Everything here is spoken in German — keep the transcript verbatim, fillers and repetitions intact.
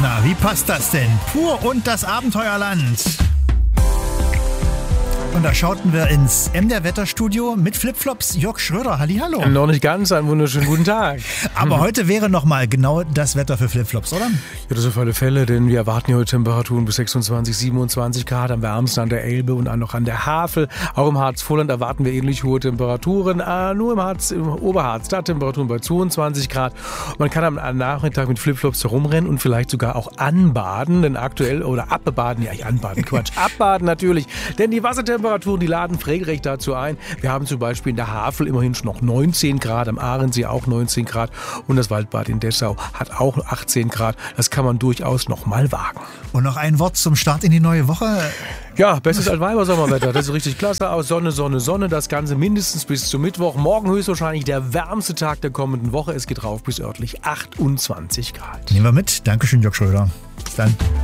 Na, wie passt das denn? Pur und das Abenteuerland. Und da schauten wir ins M D R-Wetterstudio mit Flipflops Jörg Schröder. Hallihallo. Noch nicht ganz, einen wunderschönen guten Tag. Aber heute wäre nochmal genau das Wetter für Flipflops, oder? Ja, das auf alle Fälle, denn wir erwarten hier heute Temperaturen bis sechsundzwanzig, siebenundzwanzig Grad, am wärmsten an der Elbe und auch noch an der Havel. Auch im Harz-Vorland erwarten wir ähnlich hohe Temperaturen. Äh, nur im Harz, im Oberharz, da Temperaturen bei zweiundzwanzig Grad. Man kann am Nachmittag mit Flipflops herumrennen und vielleicht sogar auch anbaden, denn aktuell, oder abbaden, ja, ich anbaden, Quatsch, abbaden natürlich, denn die Wassertemperaturen Temperaturen, die laden regelrecht dazu ein. Wir haben zum Beispiel in der Havel immerhin schon noch neunzehn Grad, am Ahrensee auch neunzehn Grad und das Waldbad in Dessau hat auch achtzehn Grad. Das kann man durchaus noch mal wagen. Und noch ein Wort zum Start in die neue Woche. Ja, bestes Altweiber-Sommerwetter. Das sieht richtig klasse aus. Sonne, Sonne, Sonne. Das Ganze mindestens bis zum Mittwoch. Morgen höchstwahrscheinlich der wärmste Tag der kommenden Woche. Es geht rauf bis örtlich achtundzwanzig Grad. Nehmen wir mit. Dankeschön, Jörg Schröder. Bis dann.